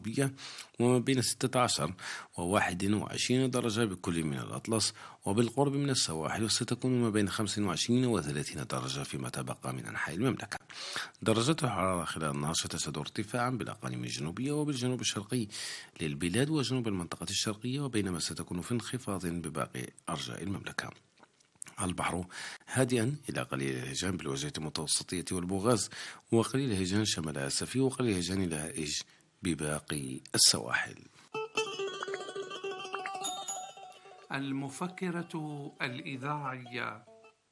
الجنوبية، وما بين 16 و21 درجة بكل من الأطلس وبالقرب من السواحل، وستكون ما بين 25 و30 درجة فيما تبقى من أنحاء المملكة. درجات الحرارة خلال النهار ستشهد ارتفاعا بالأقاليم الجنوبية وبالجنوب الشرقي للبلاد وجنوب المنطقة الشرقية، وبينما ستكون في انخفاض بباقي أرجاء المملكة. البحر هادئا إلى قليل الهيجان بالوجهة المتوسطية والبوغاز، وقليل الهيجان شمال آسفي، وقليل الهيجان الهائج بباقي السواحل. المفكرة الإذاعية.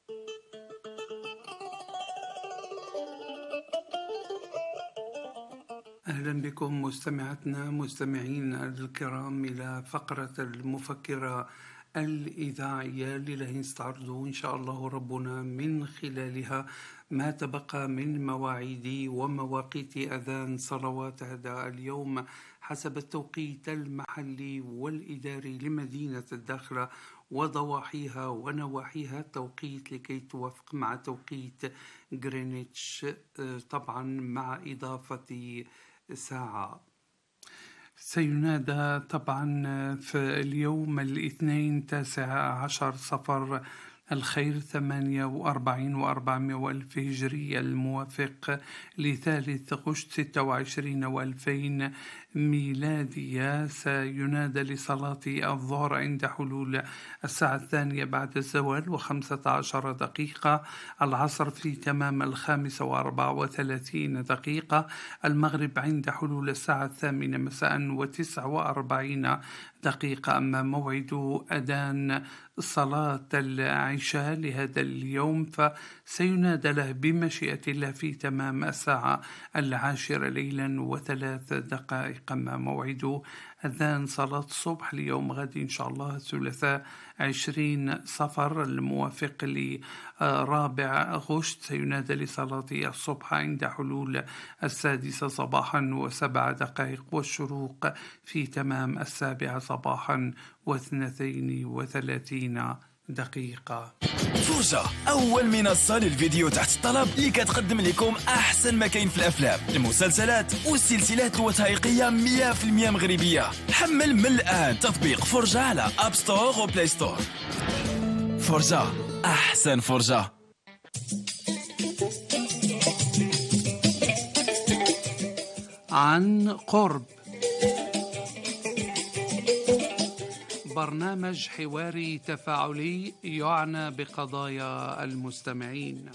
أهلا بكم مستمعينا الكرام إلى فقرة المفكرة الإذاعية اللي نستعرض إن شاء الله ربنا من خلالها ما تبقى من مواعيد ومواقيت أذان صلوات هذا اليوم حسب التوقيت المحلي والإداري لمدينة الداخلة وضواحيها ونواحيها التوقيت لكي توافق مع توقيت غرينتش، طبعا مع إضافة ساعة. سينادى طبعا في اليوم الاثنين 19 صفر الخير 48 و400 وألف هجري الموافق لثالث غشت 26 و2000 ميلادية. سينادى لصلاة الظهر عند حلول الساعة 2 بعد الزوال و15 دقيقة، العصر في تمام 5 و34 دقيقة، المغرب عند حلول الساعة 8 مساء و49 دقيقة. أما موعد أذان صلاة العشاء لهذا اليوم فسينادى له بمشيئة الله في تمام الساعة 10 ليلا و3 دقائق. أما موعد أذان صلاة الصبح ليوم غد إن شاء الله الثلاثاء 20 صفر الموافق لرابع غشت سينادى لصلاة الصبح عند حلول 6 صباحا و7 دقائق، والشروق في تمام 7 صباحا و32 دقيقة. فرجة أول منصة للفيديو تحت الطلب اللي كتقدم لكم أحسن ما كاين في الأفلام، المسلسلات والسلسلات الوثائقية 100% مغربية. حمل من الآن تطبيق فرجة على أب ستور وبلاي ستور. فرجة أحسن فرجة. عن قرب، برنامج حواري تفاعلي يعنى بقضايا المستمعين.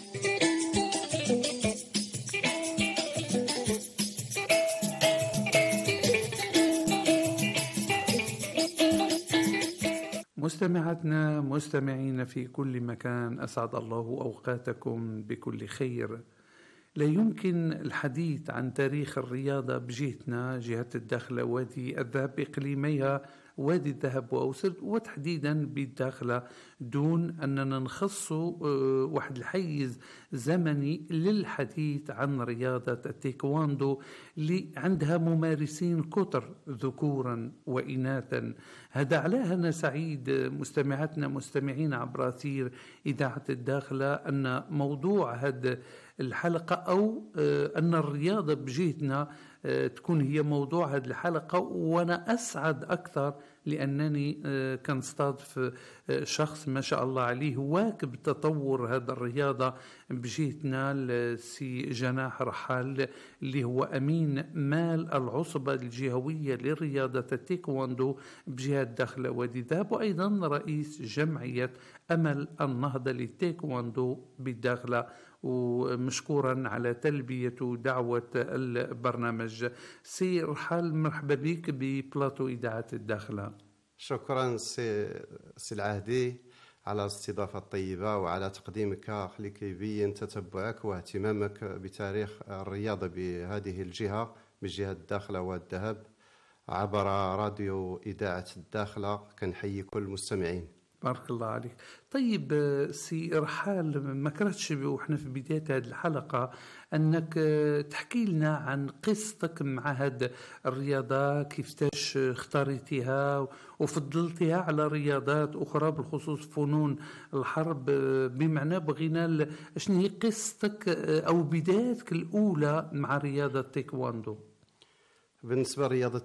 مستمعاتنا مستمعين في كل مكان، أسعد الله أوقاتكم بكل خير. لا يمكن الحديث عن تاريخ الرياضة بجهتنا جهة الداخلة وادي الذهب بإقليميها وادي الذهب وأوسط، وتحديدا بالداخلة، دون أننا نخص واحد الحيز زمني للحديث عن رياضة التايكواندو اللي عندها ممارسين كتر ذكورا وإناثا. هذا علاه أنا سعيد مستمعاتنا مستمعين عبر أثير إذاعة الداخلة أن موضوع هذا الحلقة أو أن الرياضة بجهتنا تكون هي موضوع هذه الحلقة. وأنا أسعد أكثر لأنني كنستضيف شخص ما شاء الله عليه واكب تطور هذا الرياضة بجهتنا، السي جناح رحال اللي هو أمين مال العصبة الجهوية لرياضة التايكواندو بجهة داخل وادي الذهب، وأيضا رئيس جمعية أمل النهضة للتايكواندو بالداخلة، ومشكورا على تلبية دعوة البرنامج. سي رحال مرحبا بك ببلاطو إذاعة الداخلة. شكرا سي العهدي على الاستضافة الطيبة وعلى تقديمك اللي كيبين تتبعك واهتمامك بتاريخ الرياضة بهذه الجهة بجهة الداخلة والذهب عبر راديو إذاعة الداخلة. كنحيي كل المستمعين. بارك الله عليك. طيب سي رحال، ما كرهتش وإحنا في بداية هذه الحلقة أنك تحكي لنا عن قصتك مع هذه الرياضة، كيفتاش اختاريتها وفضلتها على رياضات أخرى بالخصوص فنون الحرب. بمعنى بغينا شنو هي قصتك أو بدايتك الأولى مع رياضة تايكواندو؟ بالنسبة لرياضة